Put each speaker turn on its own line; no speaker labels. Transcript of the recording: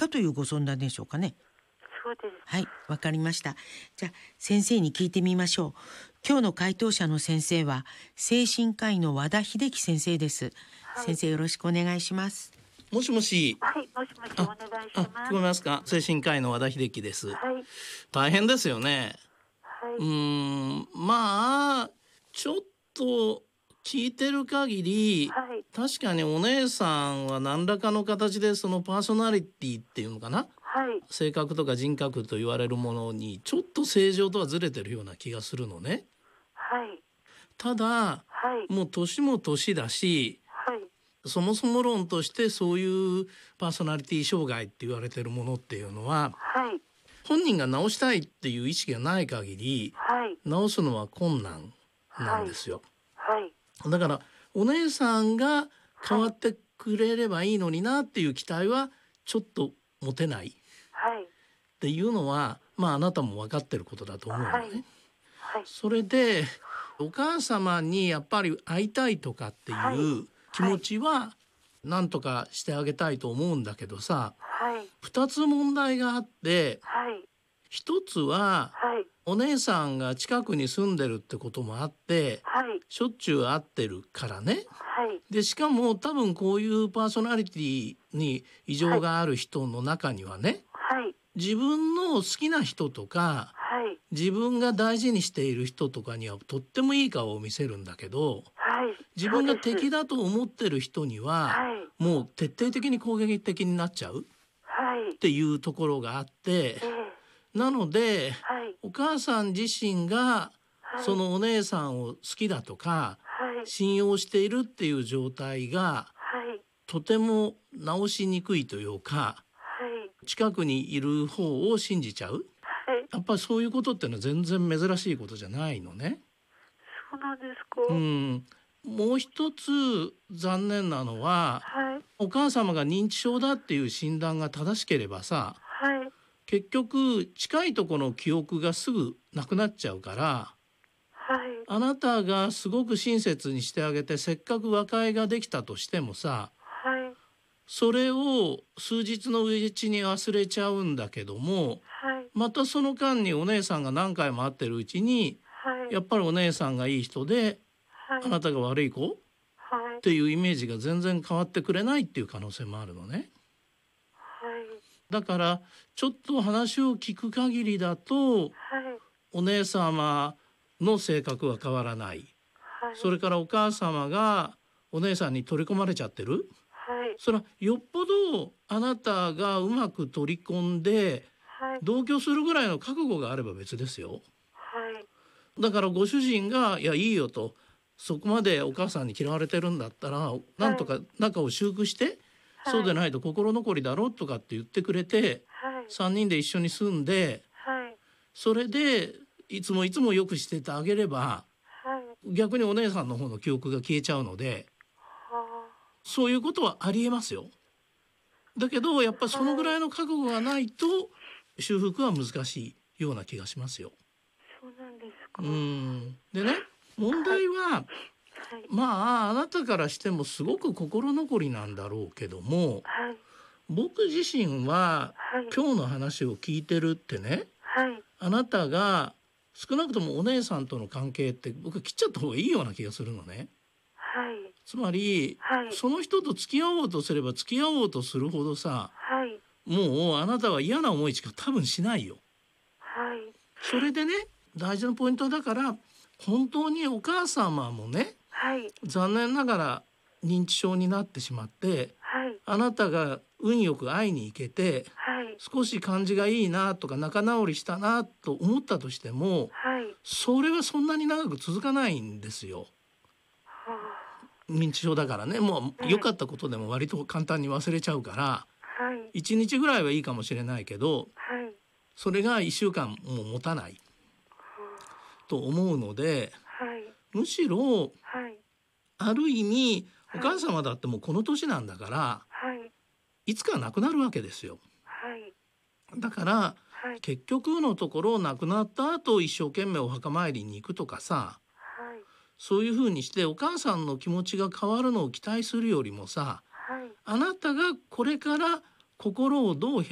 かというご相談でしょうかね。
そうです。
はい、わかりました。じゃあ先生に聞いてみましょう。今日の回答者の先生は精神科医の和田秀樹先生です。先生よろしくお願いします。
もしもし。
はい、もしもしお願いします。
聞こえますか？精神科医の和田秀樹です。
はい。
大変ですよね。
はい。
まあちょっと聞いてる限り、
はい。
確かにお姉さんは何らかの形でそのパーソナリティっていうのかな、
はい。
性格とか人格と言われるものにちょっと正常とはずれてるような気がするのね。
はい。
ただ、
はい。
もう年も年だし、
はい。
そもそも論としてそういうパーソナリティ障害って言われてるものっていうのは、
はい。
本人が治したいっていう意識がない限り、
はい。
治すのは困難なんですよ。
はい。
だからお姉さんが変わってくれればいいのになっていう期待はちょっと持てないっ
はい。
ていうのは、あなたも分かってることだと思うのね。
はい。はい。
それでお母様にやっぱり会いたいとかっていう気持ちは何とかしてあげたいと思うんだけどさ、
はい。
2つ問題があって、
はい。
一つは
はい。
お姉さんが近くに住んでるってこともあって
はい。
しょっちゅう会ってるからね。
はい。
でしかも多分こういうパーソナリティに異常がある人の中にはね、
はい。
自分の好きな人とか
はい。
自分が大事にしている人とかにはとってもいい顔を見せるんだけど、
はい。
自分が敵
だ。
だと思ってる人には
はい。
もう徹底的に攻撃的になっちゃう
はい。
っていうところがあって、なので
はい。
お母さん自身がそのお姉さんを好きだとか
はい。
信用しているっていう状態が
はい。
とても直しにくいというか、
はい。
近くにいる方を信じちゃう。
はい。
やっぱりそういうことってのは全然珍しいことじゃないのね。
そうなんですか。
もう一つ残念なのは、
はい。
お母様が認知症だっていう診断が正しければさ、
はい。
結局近いところの記憶がすぐなくなっちゃうから、
はい。
あなたがすごく親切にしてあげてせっかく和解ができたとしてもさ、
はい。
それを数日のうちに忘れちゃうんだけども、
はい。
またその間にお姉さんが何回も会ってるうちに、
はい。
やっぱりお姉さんがいい人で、
はい。
あなたが悪い子っ
はい。
ていうイメージが全然変わってくれないっていう可能性もあるのね。
はい。
だからちょっと話を聞く限りだと、
はい。
お姉様の性格は変わらない。
はい。
それからお母様がお姉さんに取り込まれちゃってる。
はい。
それはよっぽどあなたがうまく取り込んで
はい。
同居するぐらいの覚悟があれば別ですよ。
はい。
だからご主人がいやいいよと、そこまでお母さんに嫌われてるんだったらなんとか仲を修復して、そうでないと心残りだろうとかって言ってくれて、
はい。
3人で一緒に住んで、
はい。
それでいつもよくしててあげれば
はい。
逆にお姉さんの方の記憶が消えちゃうので、
は
そういうことはありえますよ。だけどやっぱりそのぐらいの覚悟がないと修復は難しいような気がしますよ。
そうなんですか。
でね、問題は、
はい。
あなたからしてもすごく心残りなんだろうけども、
はい。
僕自身は
はい。
今日の話を聞いてるってね、
はい。
あなたが少なくともお姉さんとの関係って僕は切っちゃった方がいいような気がするのね。
はい。
つまり、
はい。
その人と付き合おうとすれば付き合おうとするほどさ、
はい。
もうあなたは嫌な思いしか多分しないよ。
はい。
それでね、大事なポイントだから本当にお母様もね、
はい。
残念ながら認知症になってしまって、
はい。
あなたが運よく会いに行けて
はい。
少し感じがいいなとか仲直りしたなと思ったとしても、
はい。
それはそんなに長く続かないんですよ。
は
認知症だからね、もう良かったことでも割と簡単に忘れちゃうから、
あ。はい。
1日ぐらいはいいかもしれないけど、
はい。
それが1週間も持たないと思うので、
はい。
むしろ
はい。
ある意味お母様だってもうこの年なんだから
はい。
いつか亡くなるわけですよ。
はい。
だから
はい。
結局のところ亡くなった後一生懸命お墓参りに行くとかさ、
はい。
そういうふうにしてお母さんの気持ちが変わるのを期待するよりもさ、
はい。
あなたがこれから心をどう